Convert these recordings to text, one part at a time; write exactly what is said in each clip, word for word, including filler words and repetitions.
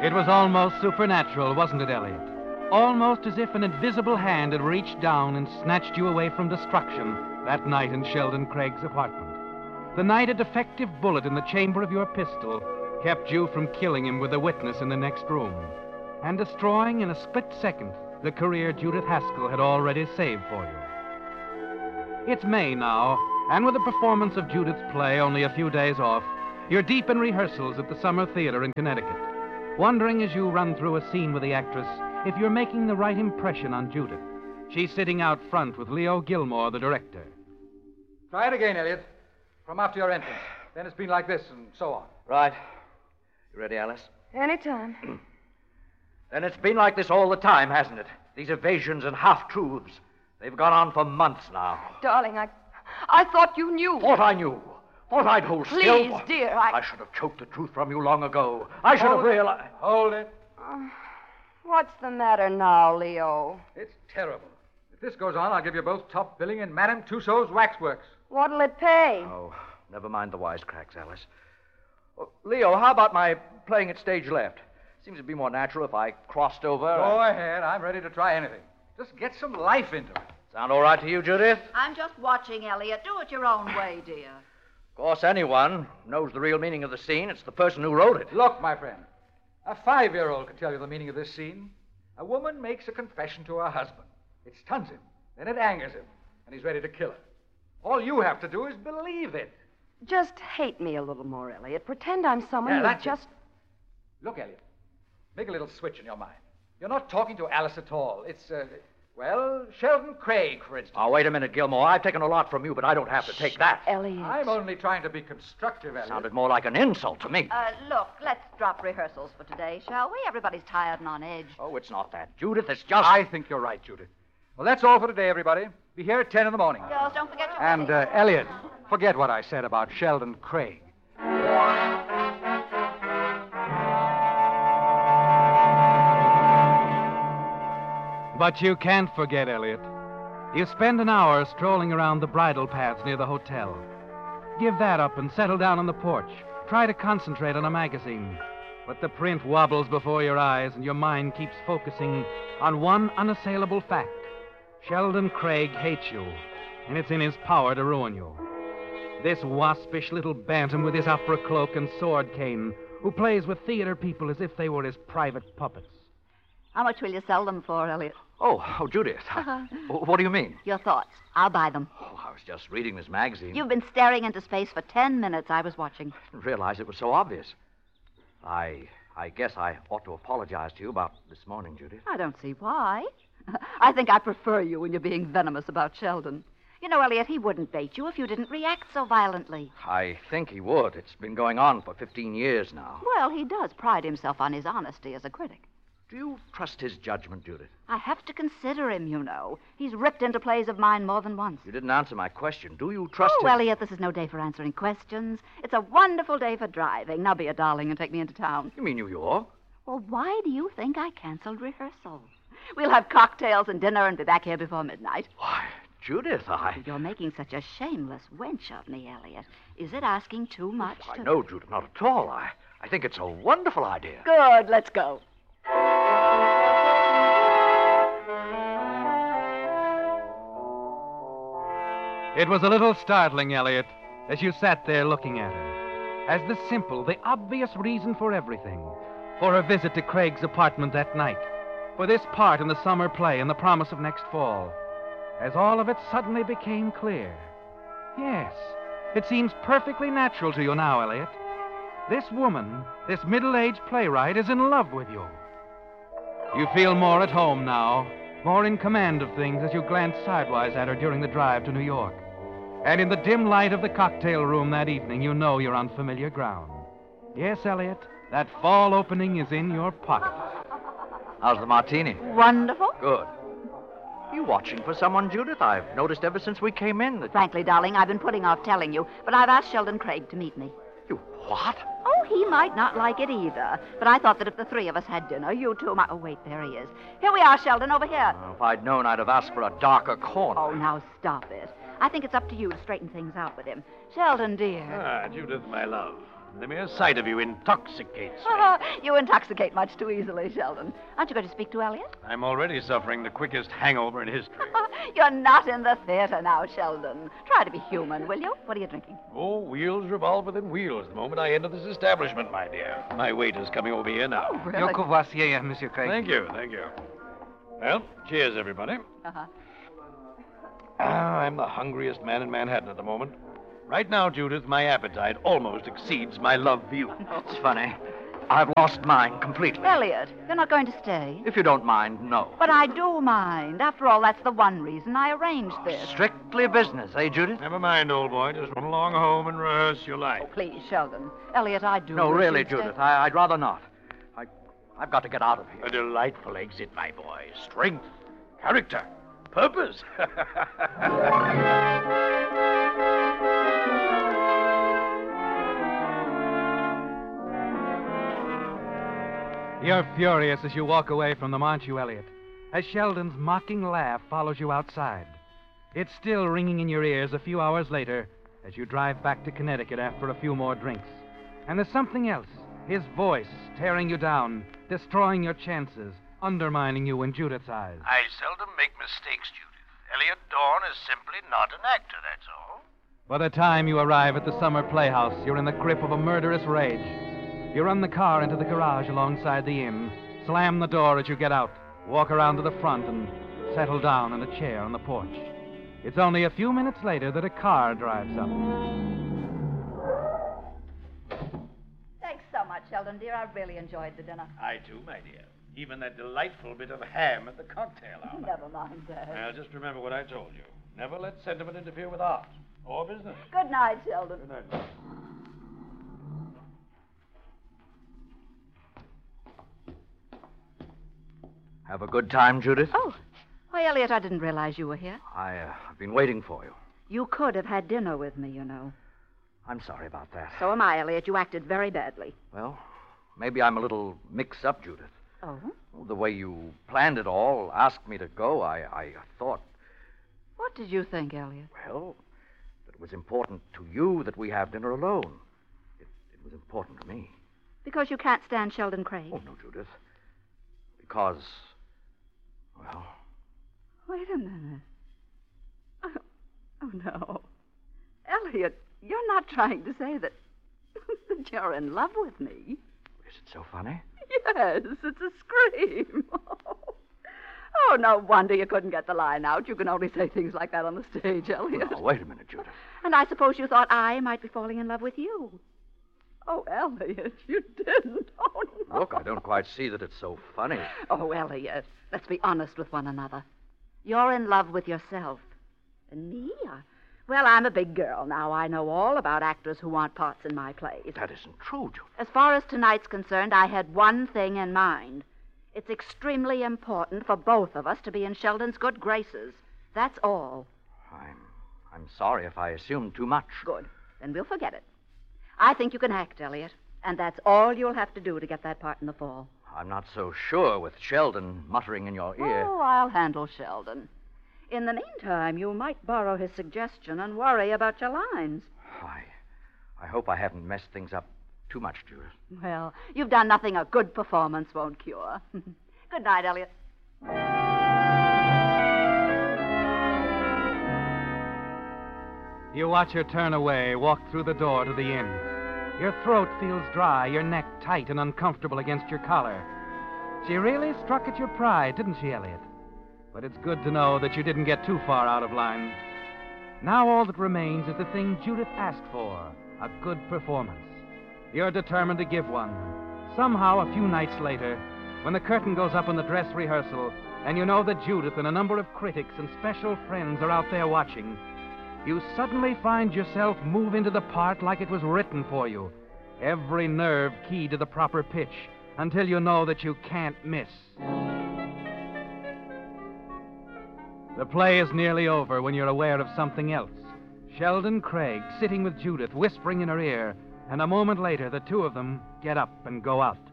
It was almost supernatural, wasn't it, Elliot? Almost as if an invisible hand had reached down and snatched you away from destruction that night in Sheldon Craig's apartment. The night a defective bullet in the chamber of your pistol kept you from killing him with a witness in the next room and destroying in a split second the career Judith Haskell had already saved for you. It's May now, and with the performance of Judith's play only a few days off, you're deep in rehearsals at the Summer Theater in Connecticut, wondering as you run through a scene with the actress if you're making the right impression on Judith. She's sitting out front with Leo Gilmore, the director. Try it again, Elliot. From after your entrance. Then it's been like this, and so on. Right. You ready, Alice? Anytime. Then it's been like this all the time, hasn't it? These evasions and half-truths. They've gone on for months now. Darling, I I thought you knew. Thought I knew. Thought I'd hold Please, still. Please, dear, I... I should have choked the truth from you long ago. I should Hold have realized... Hold it. Uh, what's the matter now, Leo? It's terrible. If this goes on, I'll give you both top billing in Madame Tussauds Waxworks. What'll it pay? Oh, never mind the wisecracks, Alice. Oh, Leo, how about my playing at stage left? Seems to be more natural if I crossed over. Go and... ahead. I'm ready to try anything. Just get some life into it. Sound all right to you, Judith? I'm just watching, Elliot. Do it your own way, dear. Of course, anyone knows the real meaning of the scene. It's the person who wrote it. Look, my friend. A five-year-old can tell you the meaning of this scene. A woman makes a confession to her husband. It stuns him. Then it angers him. And he's ready to kill her. All you have to do is believe it. Just hate me a little more, Elliot. Pretend I'm someone Yeah, who that's just... it. Look, Elliot. Make a little switch in your mind. You're not talking to Alice at all. It's, uh, well, Sheldon Craig, for instance. Oh, wait a minute, Gilmore. I've taken a lot from you, but I don't have to take that. Elliot. I'm only trying to be constructive, Elliot. Sounded more like an insult to me. Uh, look, let's drop rehearsals for today, shall we? Everybody's tired and on edge. Oh, it's not that, Judith. It's just... I think you're right, Judith. Well, that's all for today, everybody. Be here at ten in the morning. Girls, don't forget your... And, uh, Elliot, forget what I said about Sheldon Craig. But you can't forget, Elliot. You spend an hour strolling around the bridle paths near the hotel. Give that up and settle down on the porch. Try to concentrate on a magazine. But the print wobbles before your eyes, and your mind keeps focusing on one unassailable fact. Sheldon Craig hates you, and it's in his power to ruin you. This waspish little bantam with his opera cloak and sword cane, who plays with theater people as if they were his private puppets. How much will you sell them for, Elliot? Oh, oh, Judith. What do you mean? Your thoughts. I'll buy them. Oh, I was just reading this magazine. You've been staring into space for ten minutes. I was watching. I didn't realize it was so obvious. I I guess I ought to apologize to you about this morning, Judith. I don't see why. I think I prefer you when you're being venomous about Sheldon. You know, Elliot, he wouldn't bait you if you didn't react so violently. I think he would. It's been going on for fifteen years now. Well, he does pride himself on his honesty as a critic. Do you trust his judgment, Judith? I have to consider him, you know. He's ripped into plays of mine more than once. You didn't answer my question. Do you trust Oh, his... Elliot, this is no day for answering questions. It's a wonderful day for driving. Now be a darling and take me into town. You mean New York? Well, why do you think I canceled rehearsal? We'll have cocktails and dinner and be back here before midnight. Why, Judith, I... You're making such a shameless wench of me, Elliot. Is it asking too much I to... know, Judith, not at all. I, I think it's a wonderful idea. Good, let's go. It was a little startling, Elliot, as you sat there looking at her, as the simple, the obvious reason for everything, for her visit to Craig's apartment that night, for this part in the summer play and the promise of next fall, as all of it suddenly became clear. Yes, it seems perfectly natural to you now, Elliot. This woman, this middle-aged playwright, is in love with you. You feel more at home now, more in command of things as you glance sidewise at her during the drive to New York. And in the dim light of the cocktail room that evening, you know you're on familiar ground. Yes, Elliot, that fall opening is in your pocket. How's the martini? Wonderful. Good. You watching for someone, Judith? I've noticed ever since we came in that... Frankly, darling, I've been putting off telling you, but I've asked Sheldon Craig to meet me. You what? Oh, he might not like it either. But I thought that if the three of us had dinner, you two might... Oh, wait, there he is. Here we are, Sheldon, over here. Well, if I'd known, I'd have asked for a darker corner. Oh, now stop it. I think it's up to you to straighten things out with him. Sheldon, dear. Ah, Judith, my love. The mere sight of you intoxicates me. Oh, you intoxicate much too easily, Sheldon. Aren't you going to speak to Elliot? I'm already suffering the quickest hangover in history. You're not in the theater now, Sheldon. Try to be human, will you? What are you drinking? Oh, wheels revolve within wheels the moment I enter this establishment, my dear. My waiter's coming over here now. Oh, really? Your Courvoisier, Monsieur Craig. Thank you, thank you. Well, cheers, everybody. Uh-huh. Ah, I'm the hungriest man in Manhattan at the moment. Right now, Judith, my appetite almost exceeds my love view. It's funny. I've lost mine completely. Elliot, you're not going to stay? If you don't mind, no. But I do mind. After all, that's the one reason I arranged this. Strictly business, eh, Judith? Never mind, old boy. Just run along home and rehearse your life. Oh, please, Sheldon. Elliot, I do. No, wish really, you'd stay. Judith. I, I'd rather not. I, I've got to get out of here. A delightful exit, my boy. Strength, character, purpose. You're furious as you walk away from them, aren't you, Elliot? As Sheldon's mocking laugh follows you outside. It's still ringing in your ears a few hours later as you drive back to Connecticut after a few more drinks. And there's something else. His voice tearing you down, destroying your chances, undermining you in Judith's eyes. I seldom make mistakes, Judith. Elliot Dorn is simply not an actor, that's all. By the time you arrive at the summer playhouse, you're in the grip of a murderous rage. You run the car into the garage alongside the inn, slam the door as you get out, walk around to the front, and settle down in a chair on the porch. It's only a few minutes later that a car drives up. Thanks so much, Sheldon, dear. I really enjoyed the dinner. I too, my dear. Even that delightful bit of ham at the cocktail hour. Never mind, Dad. Well, just remember what I told you. Never let sentiment interfere with art or business. Good night, Sheldon. Good night. Have a good time, Judith? Oh, why, Elliot, I didn't realize you were here. I, uh, I've been waiting for you. You could have had dinner with me, you know. I'm sorry about that. So am I, Elliot. You acted very badly. Well, maybe I'm a little mixed up, Judith. Oh? The way you planned it all, asked me to go, I, I thought, What did you think, Elliot? well, that it was important to you that we have dinner alone. It, it was important to me. Because you can't stand Sheldon Craig? Oh, no, Judith. Because, well, Wait a minute. Oh, oh, no. Elliot, you're not trying to say that, that you're in love with me. is it so funny? Yes, it's a scream. Oh, no wonder you couldn't get the line out. You can only say things like that on the stage, Elliot. Oh, wait a minute, Judith. And I suppose you thought I might be falling in love with you. Oh, Elliot, you didn't. Oh, no. Look, I don't quite see that it's so funny. Oh, Elliot, let's be honest with one another. You're in love with yourself. And me? I, well, I'm a big girl now. I know all about actors who want parts in my plays. That isn't true, Judith. As far as tonight's concerned, I had one thing in mind. It's extremely important for both of us to be in Sheldon's good graces. That's all. I'm, I'm sorry if I assumed too much. Good. Then we'll forget it. I think you can act, Elliot. And that's all you'll have to do to get that part in the fall. I'm not so sure with Sheldon muttering in your ear. Oh, I'll handle Sheldon. In the meantime, you might borrow his suggestion and worry about your lines. I, I hope I haven't messed things up too much, Judith. Well, you've done nothing a good performance won't cure. Good night, Elliot. You watch her turn away, walk through the door to the inn. Your throat feels dry, your neck tight and uncomfortable against your collar. She really struck at your pride, didn't she, Elliot? But it's good to know that you didn't get too far out of line. Now all that remains is the thing Judith asked for, a good performance. You're determined to give one. Somehow, a few nights later, when the curtain goes up on the dress rehearsal, and you know that Judith and a number of critics and special friends are out there watching, you suddenly find yourself move into the part like it was written for you, every nerve keyed to the proper pitch, until you know that you can't miss. The play is nearly over when you're aware of something else. Sheldon Craig sitting with Judith, whispering in her ear, and a moment later, the two of them get up and go out.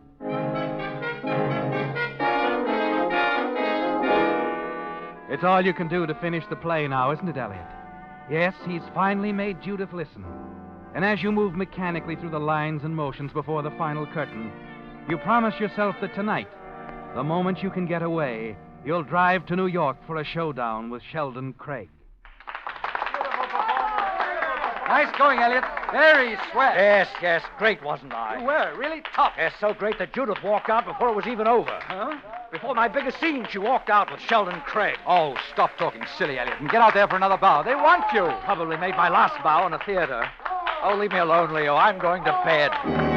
It's all you can do to finish the play now, isn't it, Elliot? Yes, he's finally made Judith listen. And as you move mechanically through the lines and motions before the final curtain, you promise yourself that tonight, the moment you can get away, you'll drive to New York for a showdown with Sheldon Craig. Nice going, Elliot. Very swell. Yes, yes, great, wasn't I? You were. Really tough. Yes, so great that Judith walked out before it was even over. Huh? Before my biggest scene, she walked out with Sheldon Craig. Oh, stop talking silly, Elliot, and get out there for another bow. They want you. Probably made my last bow in a theater. Oh, leave me alone, Leo. I'm going to bed.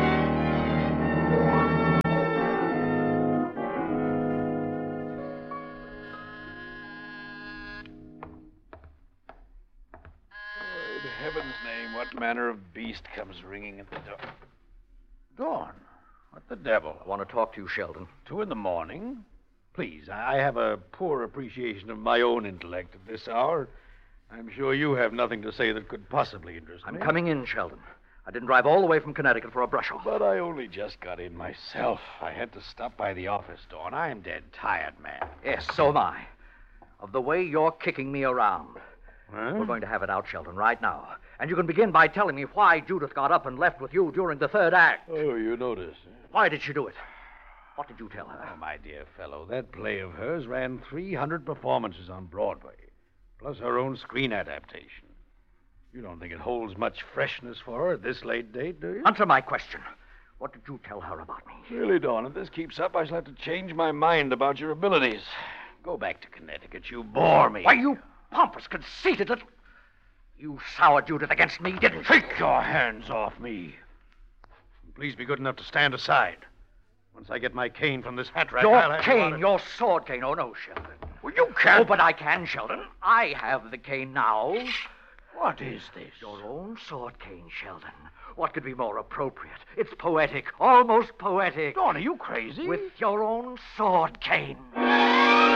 In heaven's name, what manner of beast comes ringing at the door? Dawn? What the devil? I want to talk to you, Sheldon. Two in the morning? Please, I have a poor appreciation of my own intellect at this hour. I'm sure you have nothing to say that could possibly interest I'm me. coming in, Sheldon. I didn't drive all the way from Connecticut for a brush off. But I only just got in myself. I had to stop by the office, Dawn. I'm dead tired, man. Yes, so am I. Of the way you're kicking me around. Huh? We're going to have it out, Sheldon, right now. And you can begin by telling me why Judith got up and left with you during the third act. Oh, you notice. Huh? Why did she do it? What did you tell her? Oh, my dear fellow, that play of hers ran three hundred performances on Broadway, plus her own screen adaptation. You don't think it holds much freshness for her at this late date, do you? Answer my question. What did you tell her about me? Really, Dawn, if this keeps up, I shall have to change my mind about your abilities. Go back to Connecticut. You bore me. Why, you pompous, conceited little... You soured Judith against me, didn't you? Take your hands off me. Please be good enough to stand aside. Once I get my cane from this hat rack, Your I'll have cane, you your sword cane. Oh, no, Sheldon. Well, you can't. Oh, but I can, Sheldon. I have the cane now. What is this? Your own sword cane, Sheldon. What could be more appropriate? It's poetic, almost poetic. Dawn, are you crazy? With your own sword cane.